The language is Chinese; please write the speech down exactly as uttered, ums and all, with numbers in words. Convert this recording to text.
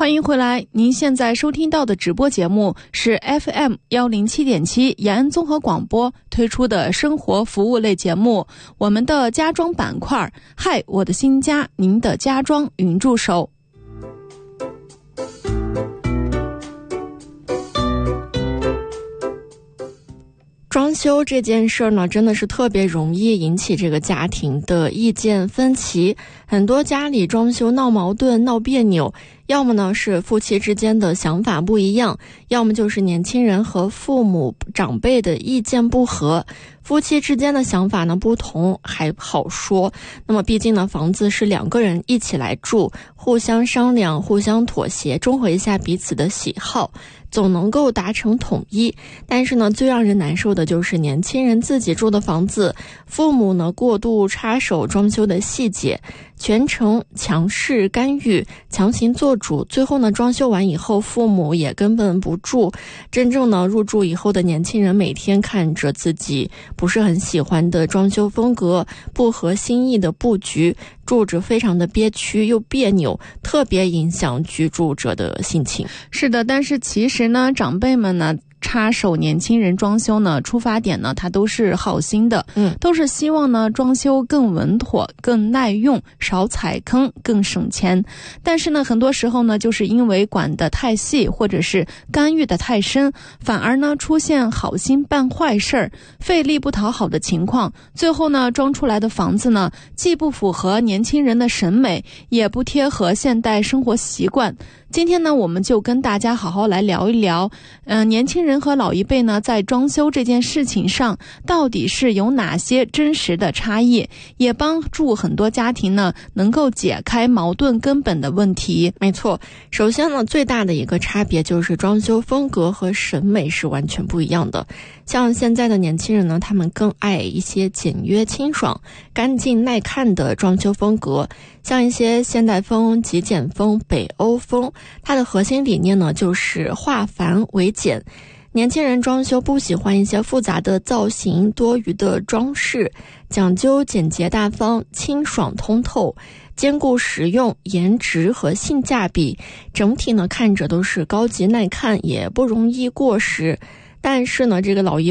欢迎回来，您现在收听到的直播节目是 F M 一零七点七 延安综合广播推出的生活服务类节目，我们的家装板块，嗨，我的新家，您的家装云助手。 装修这件事儿呢，真的是特别容易引起这个家庭的意见分歧。很多家里装修闹矛盾、闹别扭，要么呢是夫妻之间的想法不一样，要么就是年轻人和父母长辈的意见不合。夫妻之间的想法呢不同还好说，那么毕竟呢房子是两个人一起来住，互相商量，互相妥协，中和一下彼此的喜好，总能够达成统一。但是呢最让人难受的就是年轻人自己住的房子，父母呢过度插手装修的细节，全程强势干预，强行做主，最后呢装修完以后父母也根本不住。真正呢入住以后的年轻人每天看着自己不是很喜欢的装修风格，不合心意的布局，住着非常的憋屈又别扭，特别影响居住者的心情。 是的，但是其实呢长辈们呢插手年轻人装修呢，出发点呢，他都是好心的， 嗯， 都是希望呢装修更稳妥、更耐用、少踩坑、更省钱。但是呢，很多时候呢，就是因为管得太细，或者是干预得太深，反而呢出现好心办坏事儿、费力不讨好的情况。最后呢，装出来的房子呢，既不符合年轻人的审美，也不贴合现代生活习惯。今天呢，我们就跟大家好好来聊一聊，嗯、呃，年轻人和老一辈呢，在装修这件事情上，到底是有哪些真实的差异，也帮助很多家庭呢，能够解开矛盾根本的问题。 没错，首先呢，最大的一个差别就是装修风格和审美是完全不一样的。像现在的年轻人呢，他们更爱一些简约清爽、干净耐看的装修风格，像一些现代风、极简风、北欧风，它的核心理念呢就是化繁为简。年轻人装修不喜欢一些复杂的造型、多余的装饰，讲究简洁大方、清爽通透，兼顾实用、颜值和性价比，整体呢看着都是高级耐看，也不容易过时。但是呢，这个老一